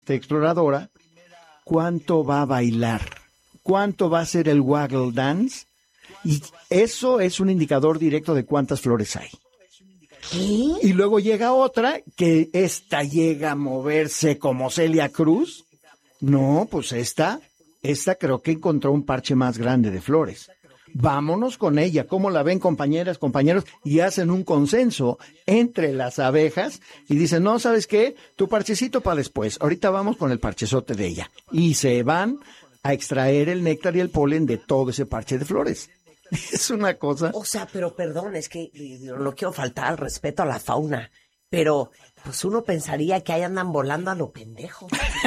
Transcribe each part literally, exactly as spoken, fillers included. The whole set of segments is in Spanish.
este, exploradora, cuánto va a bailar, cuánto va a ser el waggle dance, y eso es un indicador directo de cuántas flores hay. ¿Qué? Y luego llega otra, que esta llega a moverse como Celia Cruz. No, pues esta, esta creo que encontró un parche más grande de flores. Vámonos con ella. ¿Cómo la ven, compañeras, compañeros? Y hacen un consenso entre las abejas y dicen, no, ¿sabes qué? Tu parchecito para después. Ahorita vamos con el parchezote de ella. Y se van a extraer el néctar y el polen de todo ese parche de flores. Es una cosa. O sea, pero perdón, es que yo no quiero faltar al respeto a la fauna, pero pues uno pensaría que ahí andan volando a lo pendejo.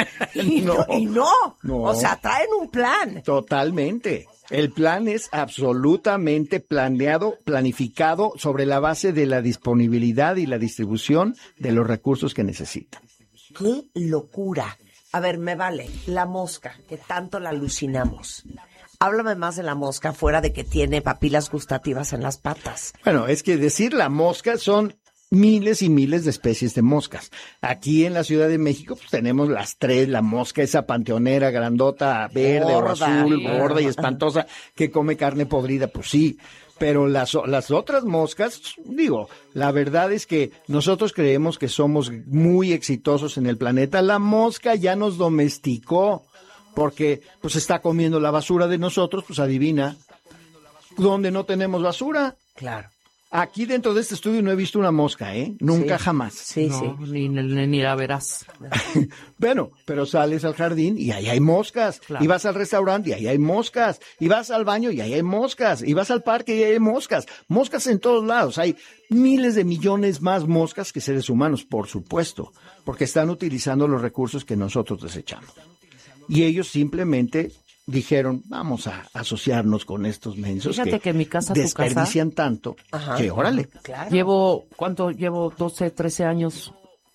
Y no, no, y no. no. O sea, traen un plan. Totalmente. El plan es absolutamente planeado, planificado sobre la base de la disponibilidad y la distribución de los recursos que necesitan. ¡Qué locura! A ver, me vale, la mosca, que tanto la alucinamos. Háblame más de la mosca fuera de que tiene papilas gustativas en las patas. Bueno, es que decir la mosca son miles y miles de especies de moscas. Aquí en la Ciudad de México pues, tenemos las tres, la mosca esa panteonera grandota, verde Gorda, o azul, gorda. gorda y espantosa, que come carne podrida, pues sí. Pero las, las otras moscas, digo, la verdad es que nosotros creemos que somos muy exitosos en el planeta. La mosca ya nos domesticó, porque pues está comiendo la basura de nosotros, pues adivina, ¿dónde no tenemos basura? Claro. Aquí dentro de este estudio no he visto una mosca, ¿eh? Nunca, Sí. jamás. Sí, no, sí. Ni, ni, ni la verás. Bueno, pero sales al jardín y ahí hay moscas. Claro. Y vas al restaurante y ahí hay moscas. Y vas al baño y ahí hay moscas. Y vas al parque y ahí hay moscas. Moscas en todos lados. Hay miles de millones más moscas que seres humanos, por supuesto, porque están utilizando los recursos que nosotros desechamos. Y ellos simplemente dijeron, vamos a asociarnos con estos mensos Fíjate que, que en mi casa, tu desperdician tanto Ajá. que órale. Claro. Llevo, ¿cuánto? Llevo doce, trece años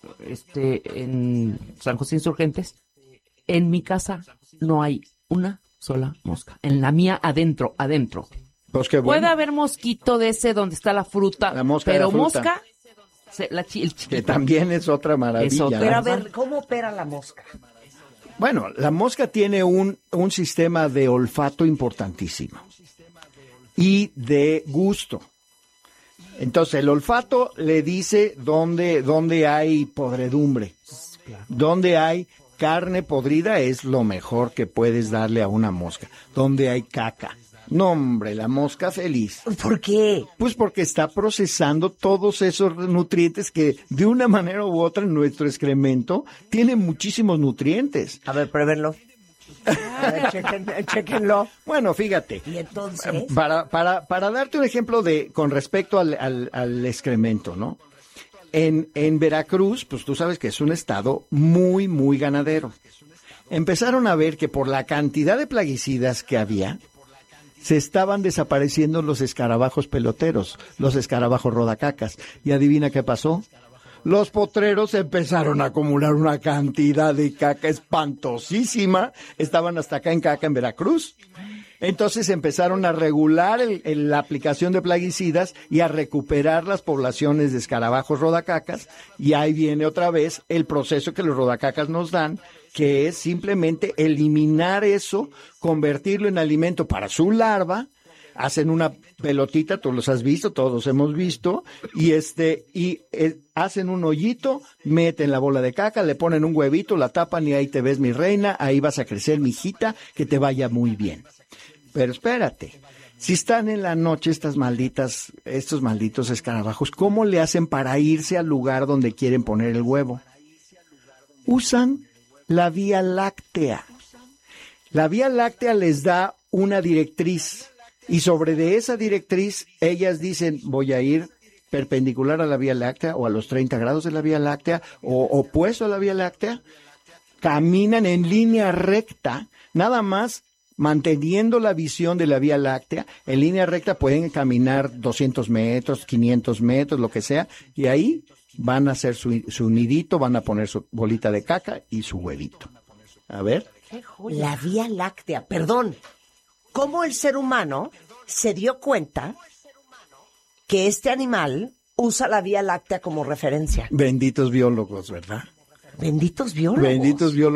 este, en San José Insurgentes. En mi casa no hay una sola mosca. En la mía, adentro, adentro. Pues qué bueno. Puede haber mosquito de ese donde está la fruta, La mosca de pero la fruta. mosca, se- la, chi- el Que chiquito. también es otra maravilla. Es otra. Pero a ¿no? ver, ¿cómo opera la mosca? Bueno, la mosca tiene un, un sistema de olfato importantísimo y de gusto. Entonces, el olfato le dice dónde, dónde hay podredumbre, dónde hay carne podrida es lo mejor que puedes darle a una mosca, donde hay caca. No, hombre, la mosca feliz. ¿Por qué? Pues porque está procesando todos esos nutrientes que de una manera u otra en nuestro excremento tienen muchísimos nutrientes. A ver, pruébenlo. A ver, chequen, chequenlo. Bueno, fíjate, Y entonces, para, para, para darte un ejemplo de con respecto al, al, al excremento, ¿no? En, en Veracruz, pues tú sabes que es un estado muy, muy ganadero. Empezaron a ver que por la cantidad de plaguicidas que había, se estaban desapareciendo los escarabajos peloteros, los escarabajos rodacacas. Y adivina qué pasó. Los potreros empezaron a acumular una cantidad de caca espantosísima. Estaban hasta acá en Caca, en Veracruz. Entonces empezaron a regular el, el, la aplicación de plaguicidas y a recuperar las poblaciones de escarabajos rodacacas. Y ahí viene otra vez el proceso que los rodacacas nos dan, que es simplemente eliminar eso, convertirlo en alimento para su larva. Hacen una pelotita, tú los has visto, todos hemos visto, y este y eh, hacen un hoyito, meten la bola de caca, le ponen un huevito, la tapan y ahí te ves, mi reina, ahí vas a crecer, mi hijita, que te vaya muy bien. Pero espérate, si están en la noche estas malditas, estos malditos escarabajos, ¿cómo le hacen para irse al lugar donde quieren poner el huevo? Usan la Vía Láctea. La Vía Láctea les da una directriz y sobre de esa directriz ellas dicen voy a ir perpendicular a la Vía Láctea o a los treinta grados de la Vía Láctea o opuesto a la Vía Láctea. Caminan en línea recta, nada más manteniendo la visión de la Vía Láctea. En línea recta pueden caminar doscientos metros, quinientos metros, lo que sea, y ahí van a hacer su, su nidito, van a poner su bolita de caca y su huevito. A ver. la Vía Láctea, perdón, ¿cómo el ser humano se dio cuenta que este animal usa la Vía Láctea como referencia? Benditos biólogos, ¿verdad? Benditos biólogos. Benditos biólogos.